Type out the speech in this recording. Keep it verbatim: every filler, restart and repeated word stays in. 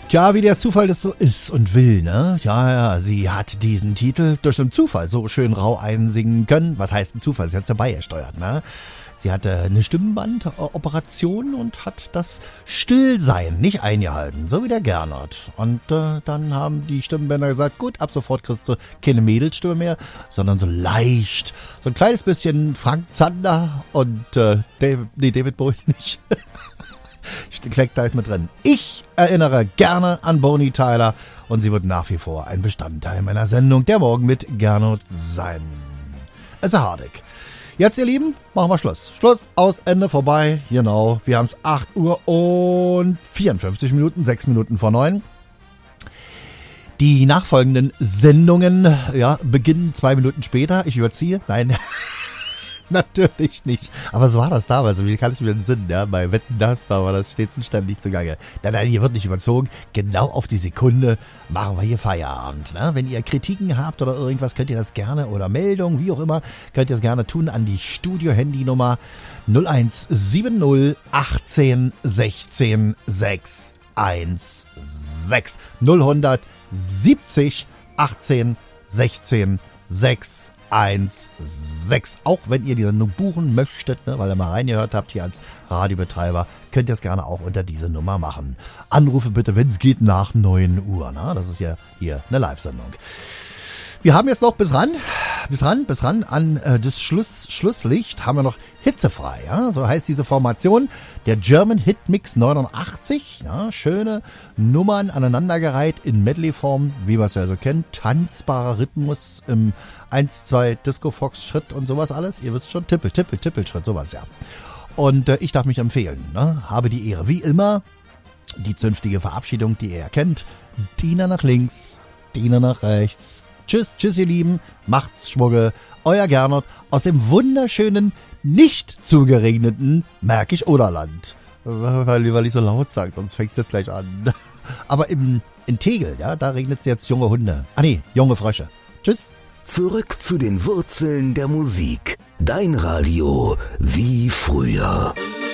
Tja, wie der Zufall das so ist und will, ne? Ja, ja, sie hat diesen Titel durch den Zufall so schön rau einsingen können. Was heißt ein Zufall? Sie hat's ja beigesteuert, ne? Sie hatte eine Stimmenbandoperation und hat das Stillsein nicht eingehalten, so wie der Gernot. Und äh, dann haben die Stimmbänder gesagt, gut, ab sofort kriegst du keine Mädelsstimme mehr, sondern so leicht, so ein kleines bisschen Frank Zander und äh, David, nee, David Bowie nicht. Kleck da ist mit drin. Ich erinnere gerne an Bonnie Tyler und sie wird nach wie vor ein Bestandteil meiner Sendung Der Morgen mit Gernot sein. Also Hardek. Jetzt, ihr Lieben, machen wir Schluss. Schluss, aus, Ende, vorbei. Genau, wir haben es acht Uhr und vierundfünfzig Minuten, sechs Minuten vor neun. Die nachfolgenden Sendungen, ja, beginnen zwei Minuten später. Ich überziehe. Nein, natürlich nicht. Aber so war das damals. Wie kann ich mir den Sinn, ja? Bei Wetten, das, da war das stets und ständig zugange. Nein, nein, hier wird nicht überzogen. Genau auf die Sekunde machen wir hier Feierabend. Ne? Wenn ihr Kritiken habt oder irgendwas, könnt ihr das gerne, oder Meldungen, wie auch immer, könnt ihr das gerne tun an die Studio-Handynummer null eins sieben null achtzehn sechzehn sechs eins sechs null siebzig achtzehn sechzehn sechs eins sechs. Auch wenn ihr die Sendung buchen möchtet, ne, weil ihr mal reingehört habt hier als Radiobetreiber, könnt ihr es gerne auch unter diese Nummer machen. Anrufe bitte, wenn es geht, nach neun Uhr. Ne? Das ist ja hier eine Live-Sendung. Wir haben jetzt noch bis ran, bis ran, bis ran an äh, das Schluss, Schlusslicht haben wir noch hitzefrei. Ja? So heißt diese Formation, der German Hit Mix neunundachtzig. Ja? Schöne Nummern aneinandergereiht in Medley-Form, wie man es ja so kennt. Tanzbarer Rhythmus im eins zwei Disco-Fox-Schritt und sowas alles. Ihr wisst schon, Tippel, Tippel, Tippel-Schritt, sowas ja. Und äh, ich darf mich empfehlen. Ne? Habe die Ehre, wie immer, die zünftige Verabschiedung, die ihr kennt. Diener nach links, Diener nach rechts. Tschüss, tschüss ihr Lieben, macht's Schwugge, euer Gernot aus dem wunderschönen, nicht zugeregneten Märkisch-Oderland. Weil, weil ich so laut sage, sonst fängt's jetzt gleich an. Aber im, in Tegel, ja, da regnet's jetzt junge Hunde. Ah nee, junge Frösche. Tschüss. Zurück zu den Wurzeln der Musik. Dein Radio wie früher.